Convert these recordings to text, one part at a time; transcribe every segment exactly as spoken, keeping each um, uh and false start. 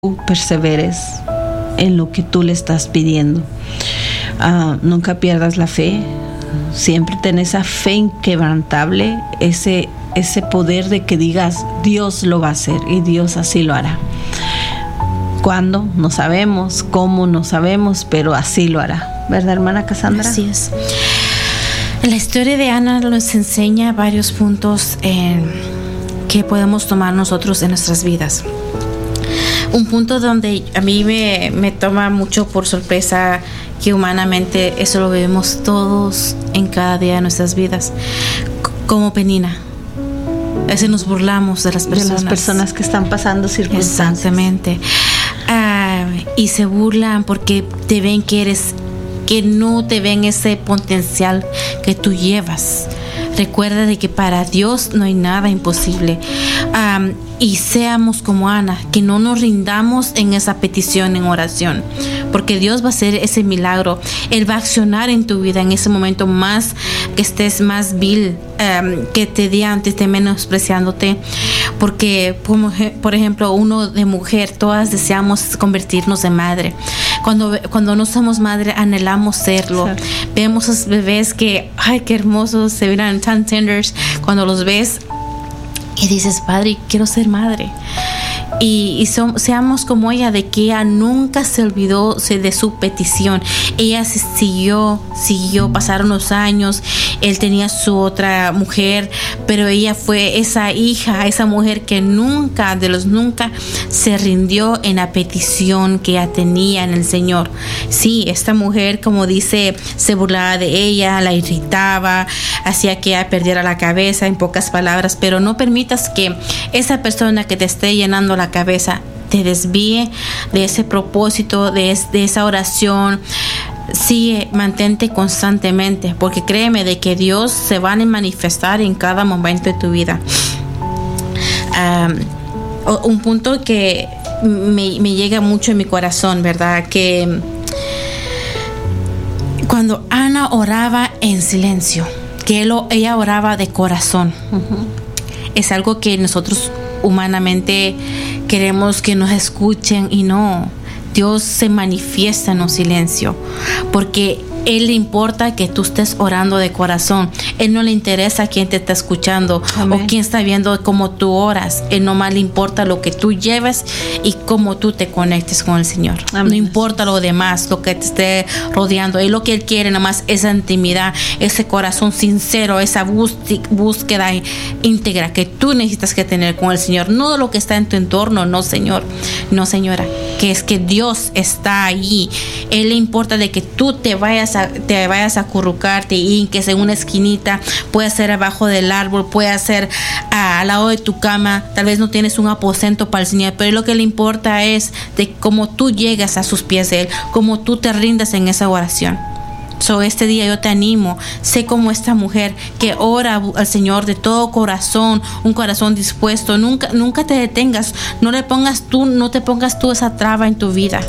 perseveres en lo que tú le estás pidiendo. Uh, nunca pierdas la fe. Siempre ten esa fe inquebrantable, ese, ese poder de que digas, Dios lo va a hacer y Dios así lo hará. ¿Cuándo? No sabemos. ¿Cómo? No sabemos, pero así lo hará. ¿Verdad, hermana Cassandra? Así es. La historia de Ana nos enseña varios puntos eh, que podemos tomar nosotros en nuestras vidas. Un punto donde a mí me, me toma mucho por sorpresa, que humanamente eso lo vemos todos en cada día de nuestras vidas, C- como Penina. A veces nos burlamos de las personas. De las personas que están pasando circunstancias. Exactamente. Uh, y se burlan porque te ven que eres, que no te ven ese potencial que tú llevas. Recuerda de que para Dios no hay nada imposible. Um, y seamos como Ana, que no nos rindamos en esa petición en oración, porque Dios va a hacer ese milagro. Él va a accionar en tu vida en ese momento más que estés más vil, um, que te digan, te esté menospreciándote. Porque, por ejemplo, uno de mujer, todas deseamos convertirnos en madre. Cuando, cuando no somos madre, anhelamos serlo. Sí. Vemos esos bebés que, ay, qué hermosos, se miran tan tenders. Cuando los ves y dices, padre, quiero ser madre. Y, y so, seamos como ella, de que ella nunca se olvidó de su petición. Ella se siguió, siguió, pasaron los años, él tenía su otra mujer, pero ella fue esa hija, esa mujer que nunca, de los nunca, se rindió en la petición que ella tenía en el Señor. Sí, esta mujer, como dice, se burlaba de ella, la irritaba, hacía que ella perdiera la cabeza, en pocas palabras, pero no permitas que esa persona que te esté llenando la cabeza te desvíe de ese propósito, de, es, de esa oración. Sigue, mantente constantemente, porque créeme de que Dios se va a manifestar en cada momento de tu vida. Um, un punto que me, me llega mucho en mi corazón, ¿verdad? Que cuando Ana oraba en silencio, que él, ella oraba de corazón, uh-huh. Es algo que nosotros humanamente queremos que nos escuchen, y no. Dios se manifiesta en un silencio, porque Él le importa que tú estés orando de corazón. Él no le interesa quién te está escuchando. Amén. O quién está viendo cómo tú oras. Él nomás le importa lo que tú lleves y cómo tú te conectes con el Señor. Amén. No importa lo demás, lo que te esté rodeando. Él lo que Él quiere nomás es esa intimidad, ese corazón sincero, esa búsqueda íntegra que tú necesitas que tener con el Señor. No lo que está en tu entorno, no, Señor. No, señora. Que es que Dios está allí. Él le importa de que tú te vayas a, te vayas a acurrucarte y que sea una esquinita, puede ser abajo del árbol, puede ser uh, al lado de tu cama. Tal vez no tienes un aposento para el Señor, pero lo que le importa es de cómo tú llegas a sus pies de Él, cómo tú te rindas en esa oración. So, este día yo te animo, sé como esta mujer que ora al Señor de todo corazón, un corazón dispuesto. Nunca, nunca te detengas, no le pongas tú, no te pongas tú esa traba en tu vida.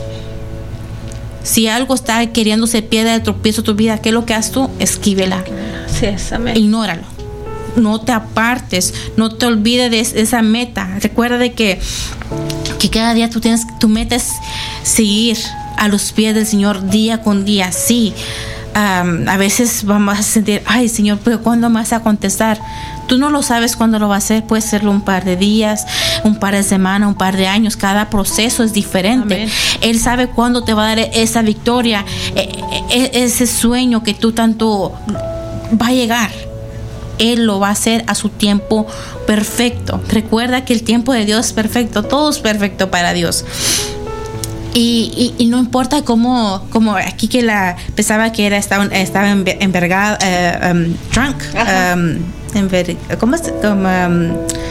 Si algo está queriendo ser piedra de tropiezo en tu vida, ¿qué es lo que haces tú? Esquívela. Sí, amén. Ignóralo. No te apartes, no te olvides de esa meta. Recuerda de que, que cada día tú tienes, tu meta es seguir a los pies del Señor día con día. Sí. Um, a veces vamos a sentir, ay, Señor, pero ¿cuándo me vas a contestar? Tú no lo sabes cuándo lo va a hacer. Puede serlo un par de días, un par de semanas, un par de años. Cada proceso es diferente. Amén. Él sabe cuándo te va a dar esa victoria, ese sueño que tú tanto va a llegar. Él lo va a hacer a su tiempo perfecto. Recuerda que el tiempo de Dios es perfecto. Todo es perfecto para Dios. Y, y, y no importa cómo, cómo aquí que la pensaba que era estaba, estaba envergada, uh, um, drunk, um, enver, ¿cómo es? Como, um,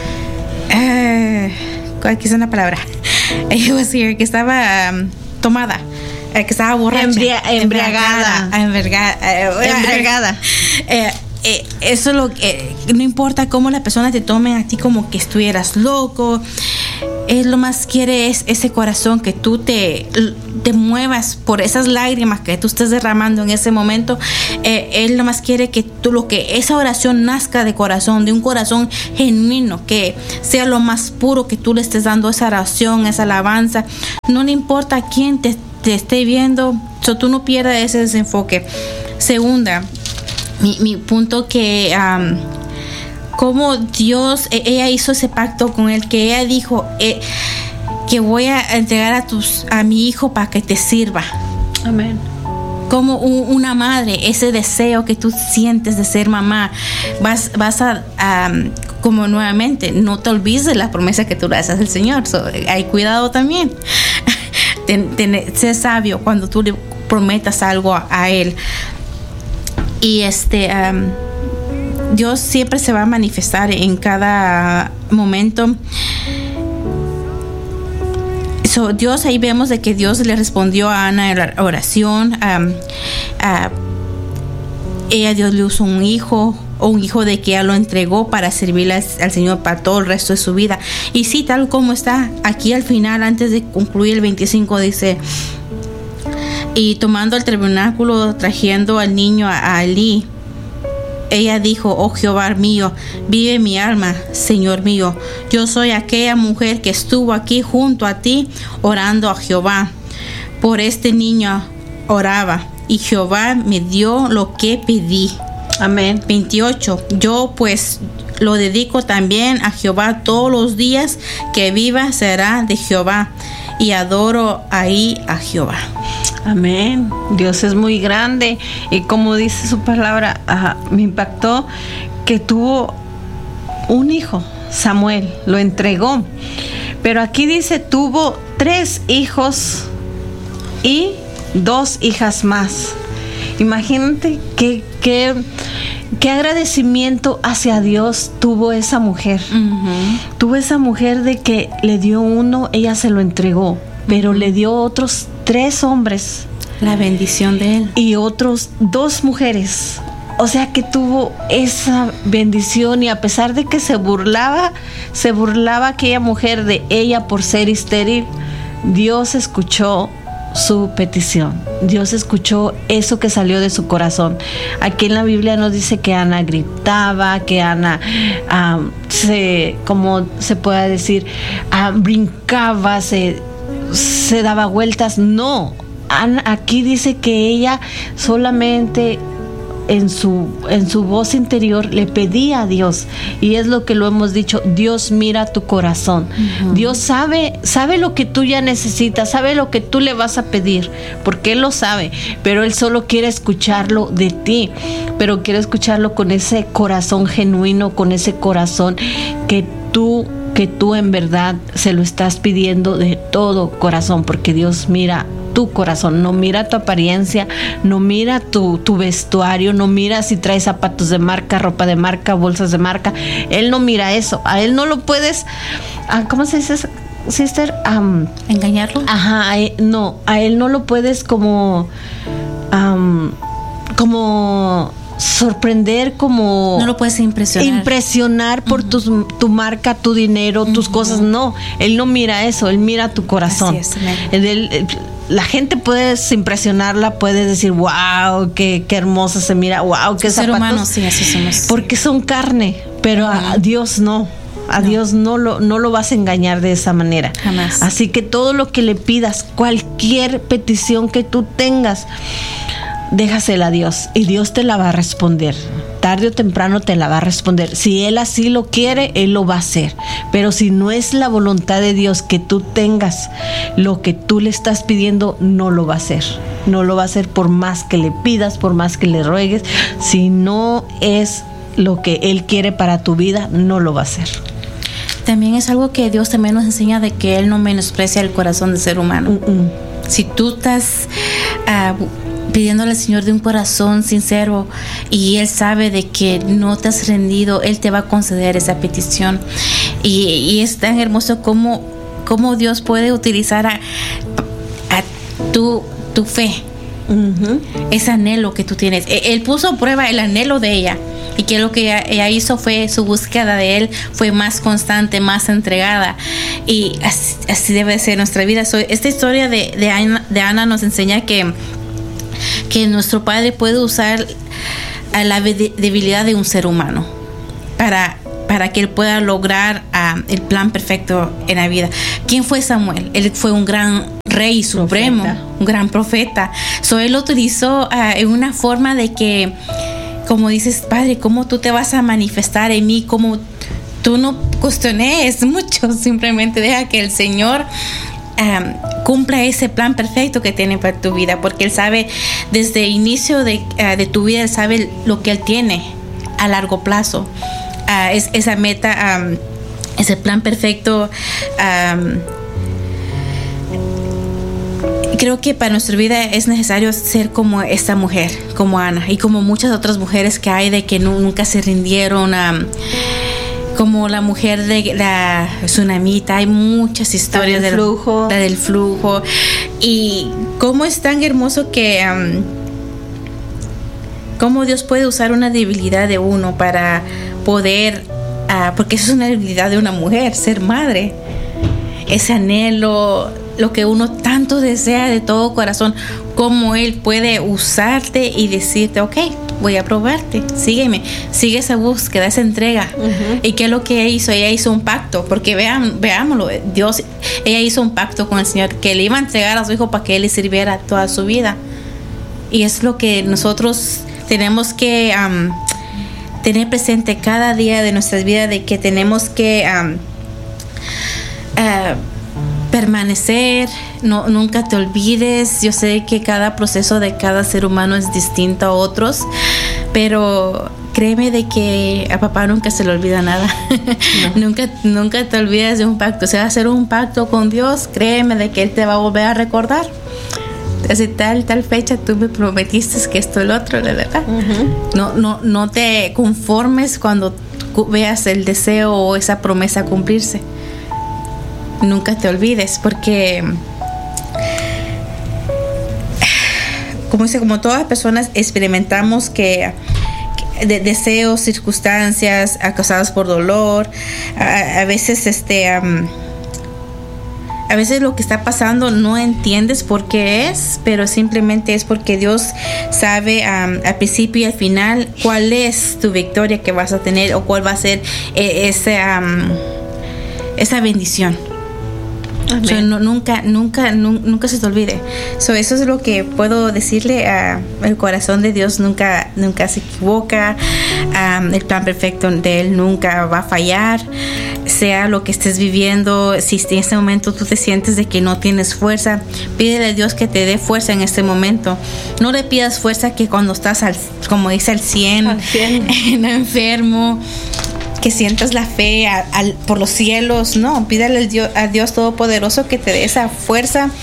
uh, ¿cuál es una palabra? It was here, que estaba um, tomada, uh, que estaba borracha, Embria, embriagada, embriagada, uh, embriagada. Uh, eh, eso lo que eh, no importa cómo la persona te tome a ti como que estuvieras loco. Él lo más quiere es ese corazón, que tú te, te muevas por esas lágrimas que tú estés derramando en ese momento. Eh, él lo más quiere que tú, lo que esa oración nazca de corazón, de un corazón genuino, que sea lo más puro, que tú le estés dando esa oración, esa alabanza. No le importa a quién te, te esté viendo, so, tú no pierdas ese desenfoque. Segunda, mi, mi punto que... Um, como Dios, ella hizo ese pacto con él, que ella dijo eh, que voy a entregar a tus a mi hijo para que te sirva. Amén. Como un, una madre, ese deseo que tú sientes de ser mamá, vas, vas a, a como nuevamente, no te olvides de la promesa que tú le haces al Señor. So, hay cuidado también. ten, ten, sé sabio cuando tú le prometas algo a, a él. Y este... Um, Dios siempre se va a manifestar en cada momento. So, Dios, ahí vemos de que Dios le respondió a Ana en la oración. Um, uh, ella, Dios le usó un hijo, o un hijo de que ella lo entregó para servirle al, al Señor para todo el resto de su vida. Y sí, tal como está aquí al final, antes de concluir el veinticinco, dice: y tomando el tabernáculo, trayendo al niño a, a Elí, ella dijo: oh Jehová mío, vive mi alma, Señor mío. Yo soy aquella mujer que estuvo aquí junto a ti orando a Jehová. Por este niño oraba, y Jehová me dio lo que pedí. Amén. veintiocho. Yo pues lo dedico también a Jehová todos los días que viva será de Jehová, y adoro ahí a Jehová. Amén. Dios es muy grande, y como dice su palabra, uh, me impactó que tuvo un hijo, Samuel, lo entregó, pero aquí dice tuvo tres hijos y dos hijas más. Imagínate qué qué qué agradecimiento hacia Dios tuvo esa mujer. Uh-huh. Tuvo esa mujer de que le dio uno, ella se lo entregó, pero uh-huh. le dio otros tres hombres, la bendición de él, y otros dos mujeres. O sea que tuvo esa bendición, y a pesar de que se burlaba, se burlaba aquella mujer de ella por ser estéril, Dios escuchó su petición. Dios escuchó eso que salió de su corazón. Aquí en la Biblia nos dice que Ana gritaba, que Ana um, se, como se puede decir, um, brincaba, se se daba vueltas. No, Ana, aquí dice que ella solamente en su en su voz interior le pedía a Dios, y es lo que lo hemos dicho: Dios mira tu corazón. Uh-huh. Dios sabe sabe lo que tú ya necesitas, sabe lo que tú le vas a pedir, porque Él lo sabe, pero Él solo quiere escucharlo de ti, pero quiere escucharlo con ese corazón genuino, con ese corazón que tú que tú en verdad se lo estás pidiendo de todo corazón, porque Dios mira tu corazón, no mira tu apariencia, no mira tu, tu vestuario, no mira si traes zapatos de marca, ropa de marca, bolsas de marca. Él no mira eso. A Él no lo puedes, ¿cómo se dice, sister? Um, ¿Engañarlo? Ajá, a él, no, a Él no lo puedes como, um, como... sorprender, como no lo puedes impresionar impresionar por uh-huh. tus, tu marca, tu dinero, uh-huh. tus cosas. No, Él no mira eso, Él mira tu corazón. Así es, él, él, la gente puedes impresionarla, puedes decir wow, qué, qué hermosa se mira, wow, qué ser zapatos, humano, sí, así somos, porque son carne, pero uh-huh. a, a Dios no. A no. Dios no lo, no lo vas a engañar de esa manera. Jamás. Así que todo lo que le pidas, cualquier petición que tú tengas, déjasela a Dios, y Dios te la va a responder. Tarde o temprano te la va a responder. Si Él así lo quiere, Él lo va a hacer. Pero si no es la voluntad de Dios que tú tengas lo que tú le estás pidiendo, no lo va a hacer. No lo va a hacer por más que le pidas, por más que le ruegues. Si no es lo que Él quiere para tu vida, no lo va a hacer. También es algo que Dios también nos enseña, de que Él no menosprecia el corazón del ser humano. Uh-uh. Si tú estás uh, pidiéndole al Señor de un corazón sincero, y Él sabe de que no te has rendido, Él te va a conceder esa petición. Y, y es tan hermoso como, como Dios puede utilizar a, a tu, tu fe, uh-huh. ese anhelo que tú tienes. Él puso a prueba el anhelo de ella, y que lo que ella, ella hizo fue su búsqueda de Él fue más constante, más entregada, y así, así debe ser nuestra vida. So, esta historia de, de, Ana, de Ana nos enseña que, que nuestro Padre puede usar a la debilidad de un ser humano para para que él pueda lograr uh, el plan perfecto en la vida. ¿Quién fue Samuel? Él fue un gran rey supremo, profeta. un gran profeta. So, él lo utilizó uh, en una forma de que, como dices, Padre, ¿cómo tú te vas a manifestar en mí? ¿Cómo tú no cuestiones mucho? Simplemente deja que el Señor Um, cumpla ese plan perfecto que tiene para tu vida, porque Él sabe desde el inicio de, uh, de tu vida, Él sabe lo que Él tiene a largo plazo. Uh, es, esa meta, um, ese plan perfecto. Um, creo que para nuestra vida es necesario ser como esta mujer, como Ana, y como muchas otras mujeres que hay de que no, nunca se rindieron. Um, como la mujer de la tsunamita, hay muchas historias del flujo. La del flujo. Y cómo es tan hermoso que um, cómo Dios puede usar una debilidad de uno para poder, uh, porque eso es una debilidad de una mujer, ser madre. Ese anhelo, lo que uno tanto desea de todo corazón, cómo Él puede usarte y decirte, ok, voy a probarte, sígueme, sigue esa búsqueda, esa entrega. Uh-huh. ¿Y qué es lo que ella hizo? Ella hizo un pacto, porque vean, veámoslo, Dios, ella hizo un pacto con el Señor, que le iba a entregar a su hijo para que Él le sirviera toda su vida. Y es lo que nosotros tenemos que um, tener presente cada día de nuestras vidas, de que tenemos que um, uh, permanecer, no, nunca te olvides. Yo sé que cada proceso de cada ser humano es distinto a otros, pero créeme de que a papá nunca se le olvida nada. No. nunca, nunca te olvides de un pacto. O sea, hacer un pacto con Dios, créeme de que Él te va a volver a recordar. Desde tal, tal fecha tú me prometiste que esto y lo otro, la verdad. Uh-huh. No, no, no te conformes cuando veas el deseo o esa promesa cumplirse. Nunca te olvides, porque como dice, como todas las personas experimentamos que, que de, deseos, circunstancias causadas por dolor, a, a veces este um, a veces lo que está pasando no entiendes por qué es, pero simplemente es porque Dios sabe um, al principio y al final cuál es tu victoria que vas a tener, o cuál va a ser eh, ese, um, esa bendición. So, no, nunca, nunca, nu, nunca se te olvide. So, eso es lo que puedo decirle. A el corazón de Dios nunca, nunca se equivoca. Um, el plan perfecto de Él nunca va a fallar. Sea lo que estés viviendo, si en este momento tú te sientes de que no tienes fuerza, pídele a Dios que te dé fuerza en este momento. No le pidas fuerza que cuando estás al, como dice, al cien, al cien. enfermo, que sientas la fe a, a, por los cielos. No, pídale al Dios, a Dios Todopoderoso que te dé esa fuerza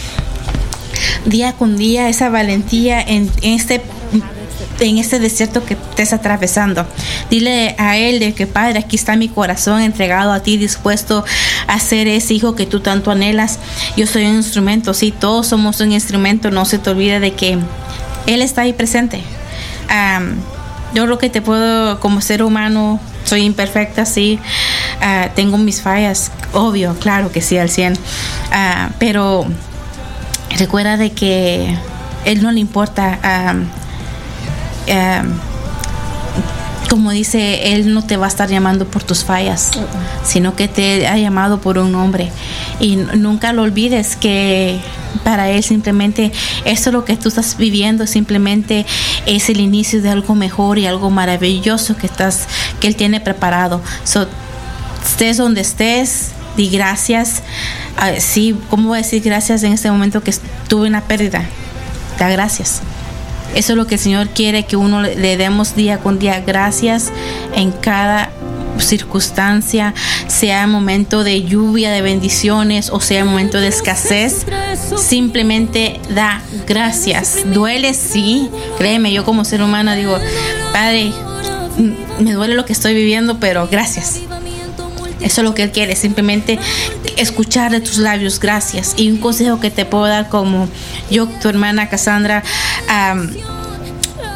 día con día, esa valentía en, en este en este desierto que estés atravesando. Dile a Él de que, Padre, aquí está mi corazón entregado a ti, dispuesto a ser ese hijo que tú tanto anhelas. Yo soy un instrumento, sí, todos somos un instrumento. No se te olvide de que Él está ahí presente. Um, yo lo que te puedo, como ser humano, soy imperfecta, sí, uh, tengo mis fallas, obvio, claro que sí, al cien, uh, pero recuerda de que Él no le importa, um, um, como dice, Él no te va a estar llamando por tus fallas, uh-uh. sino que te ha llamado por un nombre. Y nunca lo olvides que para Él simplemente esto, lo que tú estás viviendo, simplemente es el inicio de algo mejor y algo maravilloso que estás, que Él tiene preparado. So, estés donde estés, di gracias. Uh, sí, ¿cómo voy a decir gracias en este momento que tuve una pérdida? Da gracias. Eso es lo que el Señor quiere, que uno le demos día con día gracias en cada circunstancia, sea momento de lluvia, de bendiciones, o sea momento de escasez. Simplemente da gracias. Duele, sí, créeme, yo como ser humano digo, Padre, me duele lo que estoy viviendo, pero gracias. Eso es lo que Él quiere, simplemente escuchar de tus labios gracias. Y un consejo que te puedo dar, como yo, tu hermana Cassandra, um,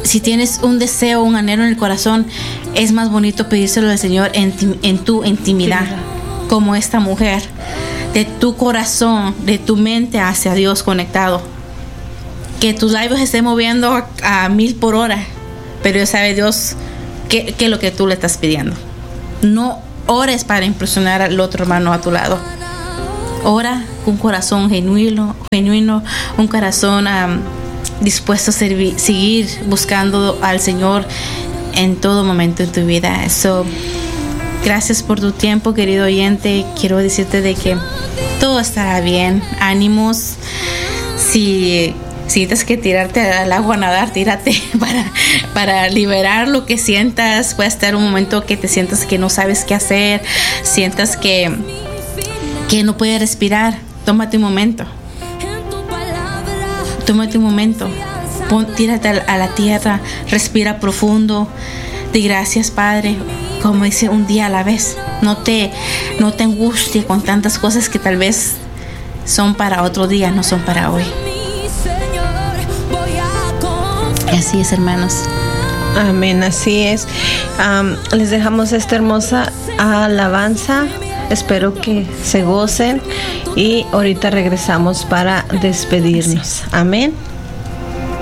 si tienes un deseo, un anhelo en el corazón, es más bonito pedírselo al Señor en, en tu intimidad, como esta mujer, de tu corazón, de tu mente hacia Dios conectado. Que tus labios estén moviendo a, a mil por hora, pero sabe Dios qué es lo que tú le estás pidiendo. No ores para impresionar al otro hermano a tu lado. Ora con un corazón genuino, genuino un corazón um, dispuesto a servir, seguir buscando al Señor en todo momento de tu vida. So, gracias por tu tiempo, querido oyente. Quiero decirte de que todo estará bien. Ánimos. Si Si tienes que tirarte al agua a nadar, tírate para, para liberar lo que sientas. Puede estar un momento que te sientas que no sabes qué hacer, sientas que, que no puedes respirar. Tómate un momento. Tómate un momento. Pon, tírate a, a la tierra, respira profundo. Di gracias, Padre. Como dice, un día a la vez. No te, no te angusties con tantas cosas que tal vez son para otro día, no son para hoy. Así es, hermanos. Amén, así es. Um, les dejamos esta hermosa alabanza. Espero que se gocen y ahorita regresamos para despedirnos. Amén.